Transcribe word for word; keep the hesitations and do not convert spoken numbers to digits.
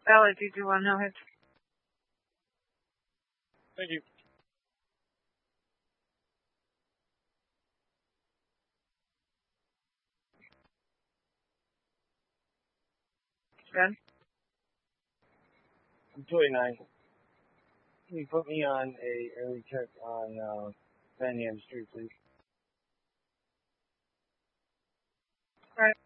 Bella, do you do one no hits? Thank you. Good. I'm twenty-nine. Can you put me on a early check on uh, Van Street, please? Right.